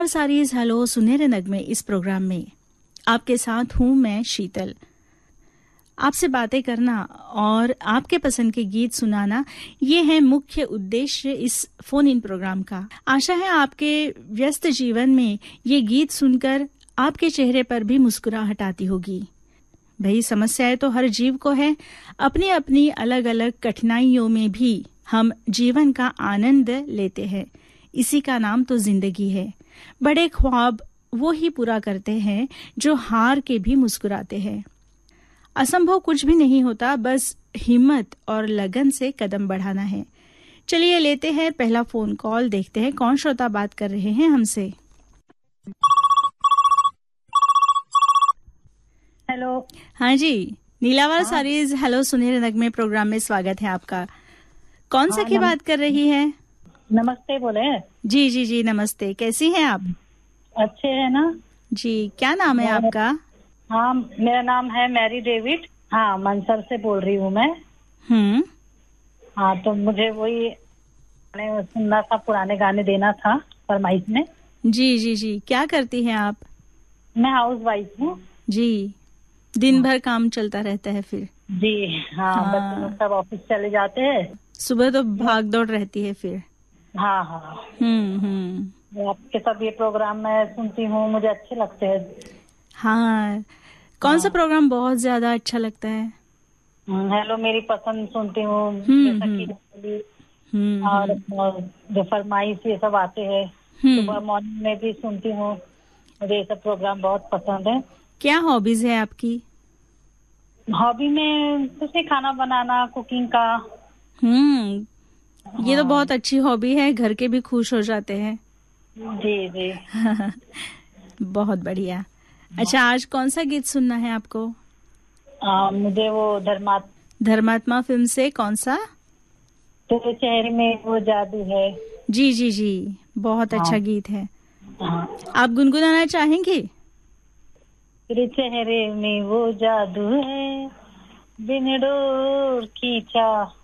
Saris hello सुनहरे नगमे इस प्रोग्राम में आपके साथ हूं मैं शीतल। आपसे बातें करना और आपके पसंद के गीत सुनाना ये है मुख्य उद्देश्य इस फोन इन प्रोग्राम का। आशा है आपके व्यस्त जीवन में ये गीत सुनकर आपके चेहरे पर भी मुस्कुराहट आती होगी। भाई समस्याएं तो हर जीव को है, अपनी अपनी अलग अलग कठिनाइयों में भी हम जीवन का आनंद लेते हैं। इसी का नाम तो जिंदगी है। बड़े ख्वाब वो ही पूरा करते हैं जो हार के भी मुस्कुराते हैं। असंभव कुछ भी नहीं होता, बस हिम्मत और लगन से कदम बढ़ाना है। चलिए लेते हैं पहला फोन कॉल, देखते हैं कौन श्रोता बात कर रहे हैं हमसे। हेलो। हाँ जी, नीलावार सारीज हेलो सुनहरे नगमे प्रोग्राम में स्वागत है आपका। कौन सखी बात कर रही है? नमस्ते बोले। जी जी जी नमस्ते, कैसी हैं आप? अच्छे है ना जी, क्या नाम है आपका? हाँ, मेरा नाम है मैरी डेविड। हाँ, मनसर से बोल रही हूँ मैं। हाँ, तो मुझे वही सुनना था, पुराने गाने देना था फरमाइश में। जी जी जी, क्या करती हैं आप? मैं हाउस वाइफ हूँ जी, दिन भर काम चलता रहता है फिर? जी हाँ, बच्चे लोग सब ऑफिस चले जाते हैं, सुबह तो भाग दौड़ रहती है फिर। हाँ हाँ। आपके सब ये प्रोग्राम मैं सुनती हूँ, मुझे अच्छे लगते हैं। हाँ, कौन सा प्रोग्राम बहुत ज्यादा अच्छा लगता है? हेलो मेरी पसंद सुनती हूँ, जैसा कि और जो फरमाइश ये सब आते हैं सुबह मॉर्निंग में भी सुनती हूँ। मुझे ये सब प्रोग्राम बहुत पसंद है। क्या हॉबीज है आपकी? हॉबी में जैसे खाना बनाना, कुकिंग का। ये तो बहुत अच्छी हॉबी है, घर के भी खुश हो जाते हैं। जी जी बहुत बढ़िया। अच्छा, आज कौन सा गीत सुनना है आपको? मुझे वो धर्मात्मा फिल्म से कौन सा? तेरे चेहरे में वो जादू है। जी जी जी, बहुत अच्छा गीत है। आप गुनगुनाना चाहेंगे? तेरे चेहरे में वो जादू है, बिन डोर की चाह